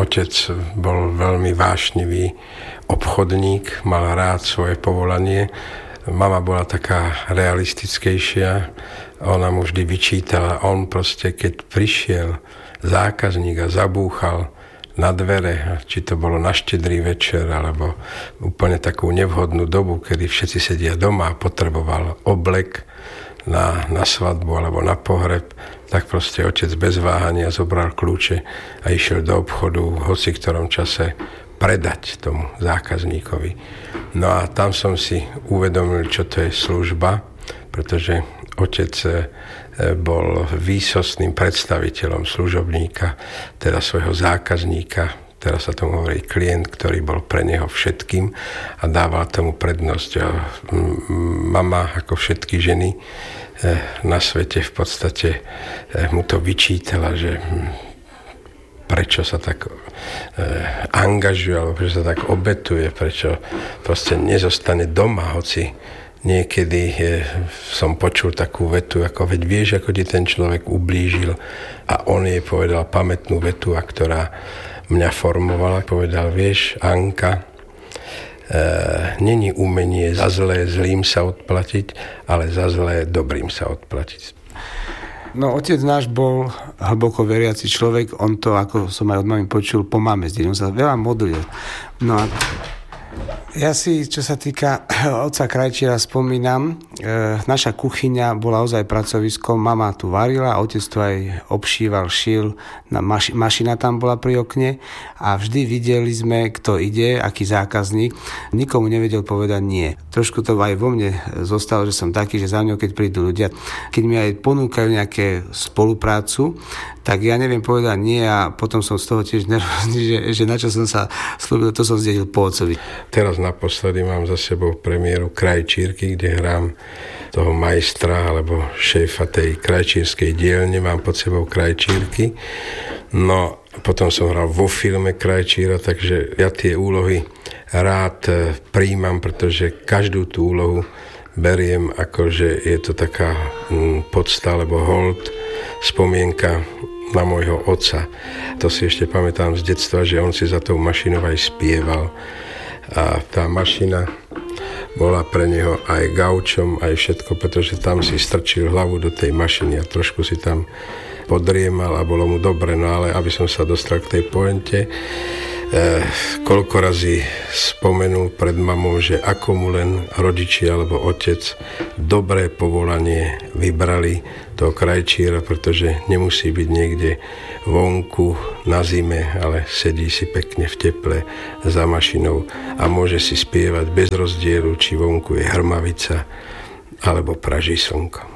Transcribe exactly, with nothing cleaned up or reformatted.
otec bol veľmi vášnivý obchodník, mal rád svoje povolanie. Mama bola taká realistickejšia, ona mu vždy vyčítala, on proste, keď prišiel zákazník a zabúchal na dvere, či to bolo na štedrý večer, alebo úplne takú nevhodnú dobu, kedy všetci sedia doma a potreboval oblek na, na svadbu alebo na pohreb, tak proste otec bez váhania zobral kľúče a išiel do obchodu v hoci ktorom čase predať tomu zákazníkovi. No a tam som si uvedomil, čo to je služba, pretože otec bol výsostným predstaviteľom služobníka, teda svojho zákazníka, teraz sa tomu hovorí klient, ktorý bol pre neho všetkým a dával tomu prednosť. A mama, ako všetky ženy na svete, v podstate mu to vyčítala, že prečo sa tak e, angažuje, alebo prečo sa tak obetuje, prečo proste nezostane doma, hoci niekedy je, som počul takú vetu, ako veď vieš, ako ti ten človek ublížil, a on jej povedal pamätnú vetu, a ktorá mňa formovala, povedal, vieš, Anka, e, není umenie za zlé zlým sa odplatiť, ale za zlé dobrým sa odplatiť. No, otec náš bol hlboko veriaci človek, on to, ako som aj od mami počul, po mame zdieľ, on sa veľa modlil. No a ja si, čo sa týka otca Krajčíra, spomínam, e, naša kuchyňa bola ozaj pracoviskom, mama tu varila, otec tu aj obšíval, šil, na maši, mašina tam bola pri okne a vždy videli sme, kto ide, aký zákazník, nikomu nevedel povedať nie. Trošku to aj vo mne zostalo, že som taký, že za mňou, keď prídu ľudia, keď mi aj ponúkajú nejaké spoluprácu, tak ja neviem povedať nie a potom som z toho tiež nervózny, že, že na čo som sa slúbil, to som zdedil po otcovi. Teraz naposledy mám za sebou premiéru Krajčírky, kde hrám toho majstra alebo šéfa tej krajčírskej dielne, mám pod sebou Krajčírky. No, potom som hral vo filme Krajčíra, takže ja tie úlohy rád príjmam, pretože každú tú úlohu beriem ako, že je to taká podsta alebo hold, spomienka na môjho otca. To si ešte pamätám z detstva, že on si za tou mašinou aj spieval. A tá mašina bola pre neho aj gaučom, aj všetko, pretože tam si strčil hlavu do tej mašiny a trošku si tam podriemal a bolo mu dobre. No ale aby som sa dostal k tej pointe, eh, koľko razy spomenul pred mamou, že ako mu len rodičia alebo otec dobré povolanie vybrali toho Krajčíra, pretože nemusí byť niekde vonku na zime, ale sedí si pekne v teple za mašinou a môže si spievať bez rozdielu, či vonku je hrmavica alebo praží slnko.